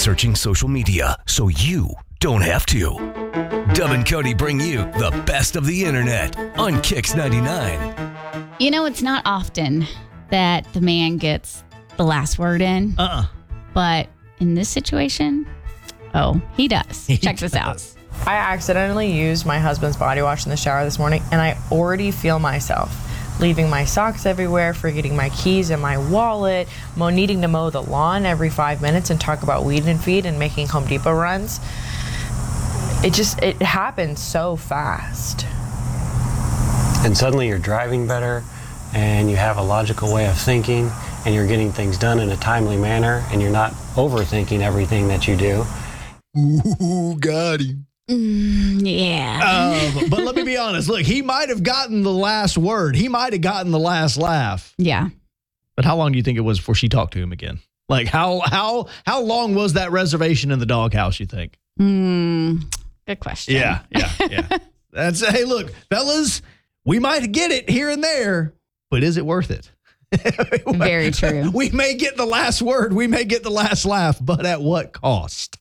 searching social media so you don't have to. Dub and Cody bring you the best of the internet on Kix 99. You know, it's not often that the man gets the last word in. But in this situation, he does. Check this out. I accidentally used my husband's body wash in the shower this morning, and I already feel myself leaving my socks everywhere, forgetting my keys and my wallet, needing to mow the lawn every 5 minutes and talk about weed and feed and making Home Depot runs. It happens so fast. And suddenly you're driving better, and you have a logical way of thinking, and you're getting things done in a timely manner, and you're not overthinking everything that you do. Ooh, got him. Yeah. But let me be honest. Look, he might have gotten the last word. He might have gotten the last laugh. Yeah. But how long do you think it was before she talked to him again? Like, how long was that reservation in the doghouse, you think? Good question. Yeah. Hey, look, fellas, we might get it here and there, but is it worth it? Very true. We may get the last word. We may get the last laugh, but at what cost?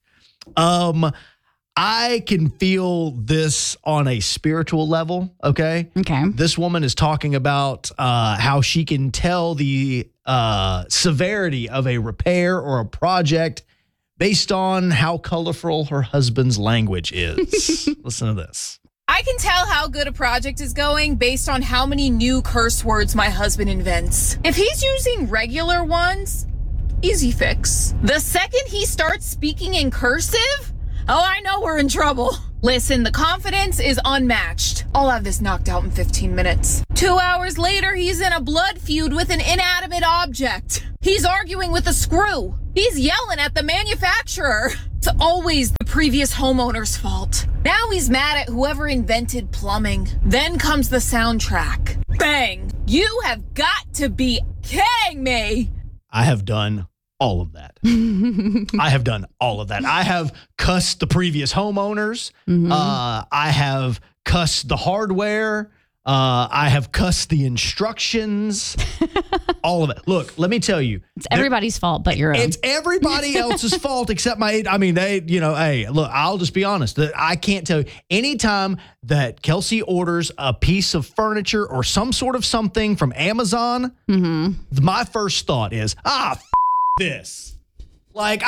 I can feel this on a spiritual level, okay? Okay. This woman is talking about how she can tell the severity of a repair or a project based on how colorful her husband's language is. Listen to this. I can tell how good a project is going based on how many new curse words my husband invents. If he's using regular ones, easy fix. The second he starts speaking in cursive, I know we're in trouble. Listen, the confidence is unmatched. I'll have this knocked out in 15 minutes. 2 hours later, he's in a blood feud with an inanimate object. He's arguing with a screw. He's yelling at the manufacturer. It's always the previous homeowner's fault. Now he's mad at whoever invented plumbing. Then comes the soundtrack. Bang! You have got to be kidding me! I have done all of that. I have done all of that. I have cussed the previous homeowners. I have cussed the hardware. I have cussed the instructions. All of it. Look, let me tell you. It's everybody's fault but your own. It's everybody else's fault except hey, look, I'll just be honest. I can't tell you. Anytime that Kelsey orders a piece of furniture or some sort of something from Amazon, my first thought is, this. Like,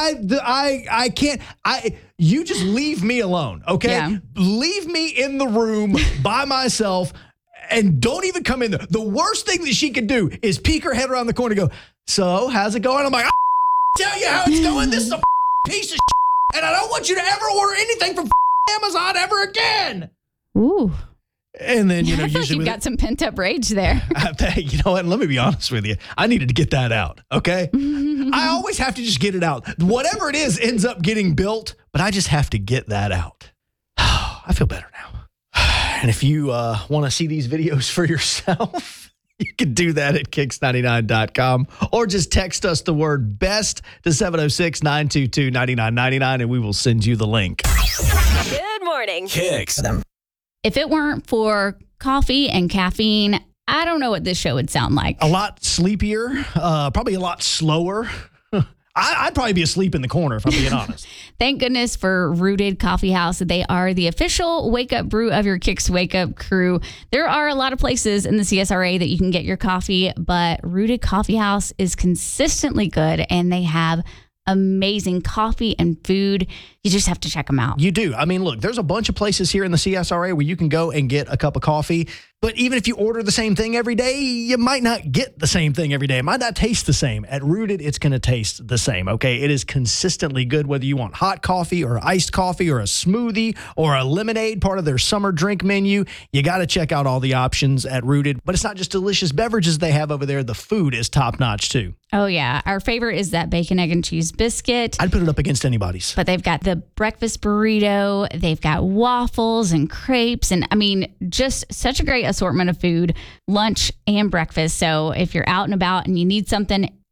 I can't, you just leave me alone, okay? Yeah. Leave me in the room by myself and don't even come in there. The worst thing that she could do is peek her head around the corner and go, so, how's it going? I'm like, tell you how it's going. This is a piece of and I don't want you to ever order anything from Amazon ever again. Ooh. And then, I feel like you've got some pent-up rage there. You know what? Let me be honest with you. I needed to get that out, okay? I always have to just get it out. Whatever it is ends up getting built, but I just have to get that out. I feel better now. And if you want to see these videos for yourself, you can do that at Kix99.com or just text us the word BEST to 706-922-9999 and we will send you the link. Good morning. Kix. If it weren't for coffee and caffeine, I don't know what this show would sound like. A lot sleepier, probably a lot slower. I'd probably be asleep in the corner if I'm being honest. Thank goodness for Rooted Coffee House. They are the official wake-up brew of your Kix Wake-Up crew. There are a lot of places in the CSRA that you can get your coffee, but Rooted Coffee House is consistently good, and they have amazing coffee and food. You just have to check them out. You do. I mean, look, there's a bunch of places here in the CSRA where you can go and get a cup of coffee. But even if you order the same thing every day, you might not get the same thing every day. It might not taste the same. At Rooted, it's going to taste the same, okay? It is consistently good, whether you want hot coffee or iced coffee or a smoothie or a lemonade, part of their summer drink menu. You got to check out all the options at Rooted. But it's not just delicious beverages they have over there. The food is top-notch, too. Oh, yeah. Our favorite is that bacon, egg, and cheese biscuit. I'd put it up against anybody's. But they've got the breakfast burrito. They've got waffles and crepes. And, I mean, just such a great assortment of food, lunch and breakfast. So if you're out and about and you need something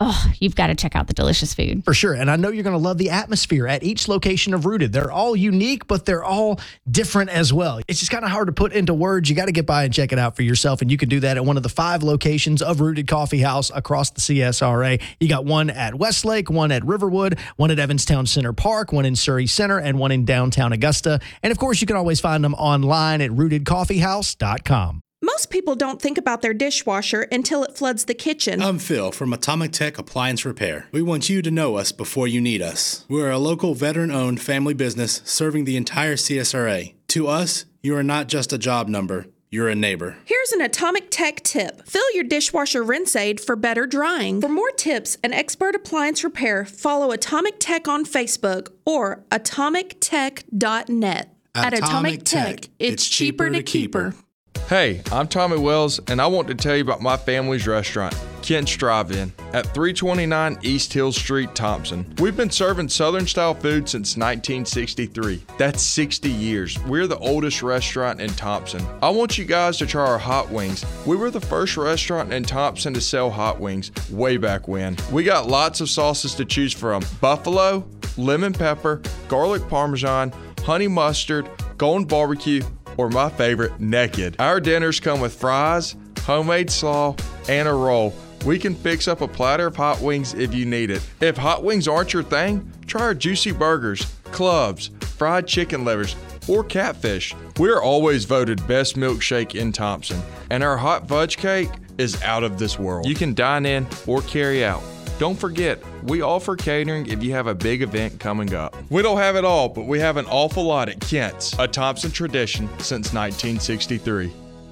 you've got to check out the delicious food. For sure. And I know you're going to love the atmosphere at each location of Rooted. They're all unique, but they're all different as well. It's just kind of hard to put into words. You got to get by and check it out for yourself. And you can do that at one of the 5 locations of Rooted Coffee House across the CSRA. You got one at Westlake, one at Riverwood, one at Evanstown Center Park, one in Surrey Center, and one in downtown Augusta. And of course, you can always find them online at rootedcoffeehouse.com. Most people don't think about their dishwasher until it floods the kitchen. I'm Phil from Atomic Tech Appliance Repair. We want you to know us before you need us. We're a local veteran-owned family business serving the entire CSRA. To us, you are not just a job number. You're a neighbor. Here's an Atomic Tech tip. Fill your dishwasher rinse aid for better drying. For more tips and expert appliance repair, follow Atomic Tech on Facebook or atomictech.net. At Atomic Tech, it's cheaper to keep her. Hey, I'm Tommy Wells, and I want to tell you about my family's restaurant, Kent's Drive-In, at 329 East Hill Street, Thompson. We've been serving Southern-style food since 1963. That's 60 years. We're the oldest restaurant in Thompson. I want you guys to try our hot wings. We were the first restaurant in Thompson to sell hot wings way back when. We got lots of sauces to choose from: buffalo, lemon pepper, garlic parmesan, honey mustard, golden barbecue, or my favorite, naked. Our dinners come with fries, homemade slaw, and a roll. We can fix up a platter of hot wings if you need it. If hot wings aren't your thing, try our juicy burgers, clubs, fried chicken livers, or catfish. We're always voted best milkshake in Thompson, and our hot fudge cake is out of this world. You can dine in or carry out. Don't forget, we offer catering if you have a big event coming up. We don't have it all, but we have an awful lot at Kent's, a Thompson tradition since 1963.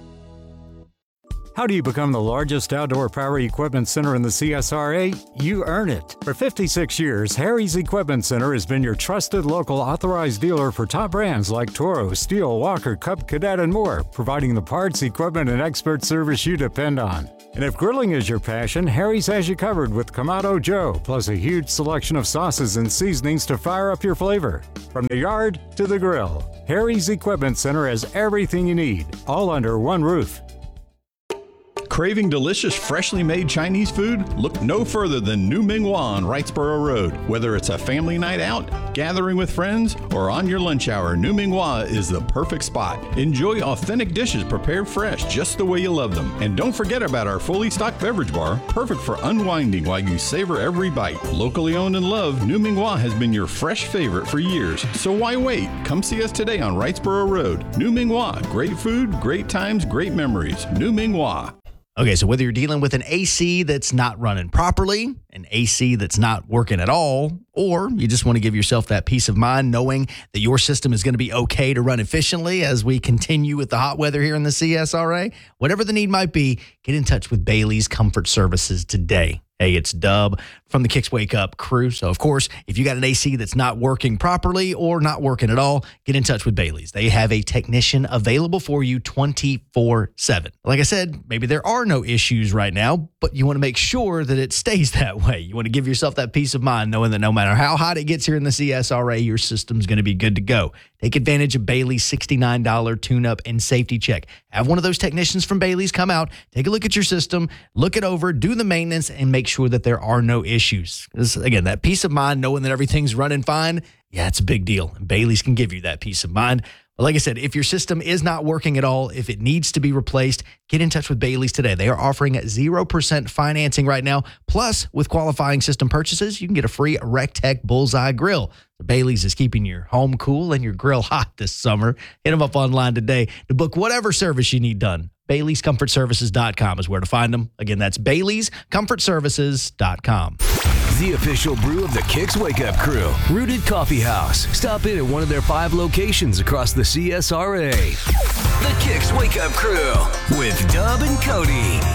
How do you become the largest outdoor power equipment center in the CSRA? You earn it. For 56 years, Harry's Equipment Center has been your trusted local authorized dealer for top brands like Toro, Steel, Walker, Cub Cadet, and more, providing the parts, equipment, and expert service you depend on. And if grilling is your passion, Harry's has you covered with Kamado Joe, plus a huge selection of sauces and seasonings to fire up your flavor. From the yard to the grill, Harry's Equipment Center has everything you need, all under one roof. Craving delicious, freshly made Chinese food? Look no further than New Ming Hua on Wrightsboro Road. Whether it's a family night out, gathering with friends, or on your lunch hour, New Ming Hua is the perfect spot. Enjoy authentic dishes prepared fresh, just the way you love them. And don't forget about our fully stocked beverage bar, perfect for unwinding while you savor every bite. Locally owned and loved, New Ming Hua has been your fresh favorite for years. So why wait? Come see us today on Wrightsboro Road. New Ming Hua. Great food, great times, great memories. New Ming Hua. Okay, so whether you're dealing with an AC that's not running properly, an AC that's not working at all, or you just want to give yourself that peace of mind knowing that your system is going to be okay to run efficiently as we continue with the hot weather here in the CSRA, whatever the need might be, get in touch with Bailey's Comfort Services today. Hey, it's Dub from the Kicks Wake Up crew. So, of course, if you got an AC that's not working properly or not working at all, get in touch with Bailey's. They have a technician available for you 24/7. Like I said, maybe there are no issues right now, but you want to make sure that it stays that way. You want to give yourself that peace of mind knowing that no matter how hot it gets here in the CSRA, your system's going to be good to go. Take advantage of Bailey's $69 tune-up and safety check. Have one of those technicians from Bailey's come out, take a look at your system, look it over, do the maintenance, and make sure that there are no issues. Again, that peace of mind, knowing that everything's running fine, yeah, it's a big deal. And Bailey's can give you that peace of mind. But like I said, if your system is not working at all, if it needs to be replaced, get in touch with Bailey's today. They are offering 0% financing right now. Plus, with qualifying system purchases, you can get a free RecTech Bullseye Grill. Bailey's is keeping your home cool and your grill hot this summer. Hit them up online today to book whatever service you need done. Bailey'sComfortServices.com is where to find them. Again, that's Bailey'sComfortServices.com. The official brew of the Kicks Wake Up crew, Rooted Coffee House. Stop in at one of their 5 locations across the CSRA. The Kicks Wake Up crew with Dub and Cody.